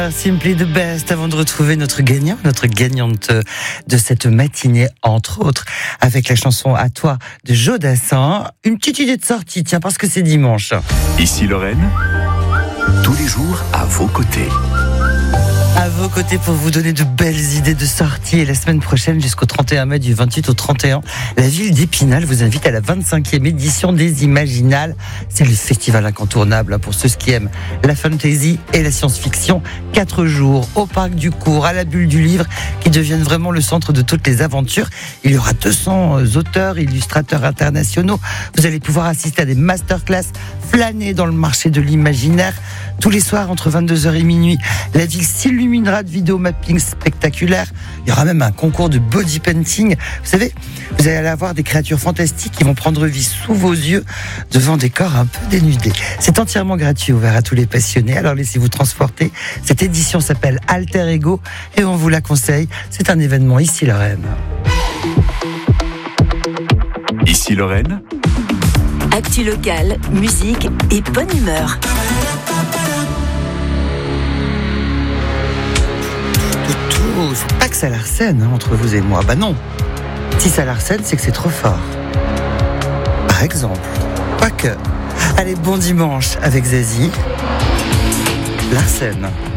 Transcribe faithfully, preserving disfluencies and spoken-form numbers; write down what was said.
Simply the best, avant de retrouver notre gagnant, notre gagnante de cette matinée, entre autres, avec la chanson À toi de Joe Dassin. Une petite idée de sortie, tiens, parce que c'est dimanche. Ici Lorraine, tous les jours à vos côtés. À vos côtés pour vous donner de belles idées de sortie. Et la semaine prochaine, jusqu'au trente et un mai, du vingt-huit au trente et un, la ville d'Épinal vous invite à la vingt-cinquième édition des Imaginales. C'est le festival incontournable pour ceux qui aiment la fantasy et la science-fiction. Quatre jours au parc du Cours, à la bulle du livre, qui deviennent vraiment le centre de toutes les aventures. Il y aura deux cents auteurs, illustrateurs internationaux. Vous allez pouvoir assister à des masterclass, flâner dans le marché de l'imaginaire. Tous les soirs, entre vingt-deux heures et minuit, la ville s'illuminera de vidéo mapping spectaculaires. Il y aura même un concours de body painting. Vous savez, vous allez avoir des créatures fantastiques qui vont prendre vie sous vos yeux devant des corps un peu dénudés. C'est entièrement gratuit, ouvert à tous les passionnés. Alors laissez-vous transporter. Cette édition s'appelle Alter Ego et on vous la conseille. C'est un événement ici Lorraine. Ici Lorraine, actu locale, musique et bonne humeur. Il faut pas que ça l'arsène hein, entre vous et moi. Bah non. Si ça l'arsène, c'est que c'est trop fort. Par exemple. Quoique. Allez, bon dimanche avec Zazie. L'arsène.